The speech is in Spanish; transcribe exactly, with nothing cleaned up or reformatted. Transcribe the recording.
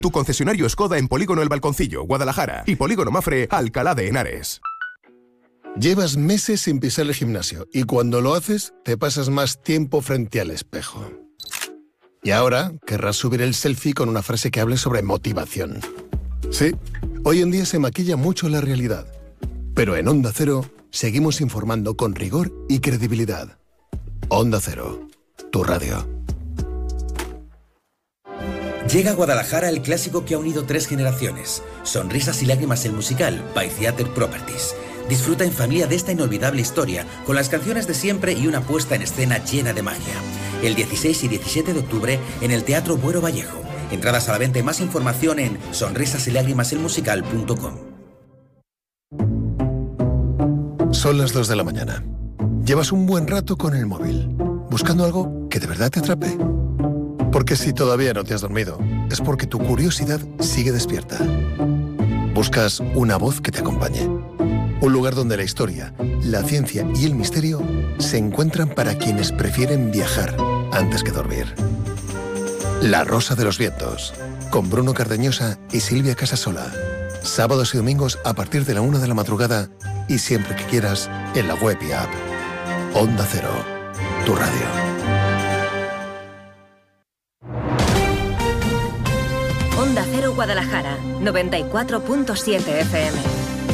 Tu concesionario Skoda en Polígono El Balconcillo, Guadalajara, y Polígono Mafre, Alcalá de Henares. Llevas meses sin pisar el gimnasio y cuando lo haces te pasas más tiempo frente al espejo. Y ahora querrás subir el selfie con una frase que hable sobre motivación. Sí, hoy en día se maquilla mucho la realidad. Pero en Onda Cero seguimos informando con rigor y credibilidad. Onda Cero, tu radio. Llega a Guadalajara el clásico que ha unido tres generaciones. Sonrisas y lágrimas el musical, by Theatre Properties. Disfruta en familia de esta inolvidable historia, con las canciones de siempre y una puesta en escena llena de magia. El dieciséis y diecisiete de octubre en el Teatro Buero Vallejo. Entradas a la venta y más información en sonrisas y lágrimas el musical punto com. Son las dos de la mañana. Llevas un buen rato con el móvil, buscando algo que de verdad te atrape. Porque si todavía no te has dormido, es porque tu curiosidad sigue despierta. Buscas una voz que te acompañe. Un lugar donde la historia, la ciencia y el misterio se encuentran para quienes prefieren viajar antes que dormir. La Rosa de los Vientos, con Bruno Cardeñosa y Silvia Casasola. Sábados y domingos a partir de la una de la madrugada y siempre que quieras en la web y app. Onda Cero, tu radio. Onda Cero Guadalajara, noventa y cuatro punto siete F M.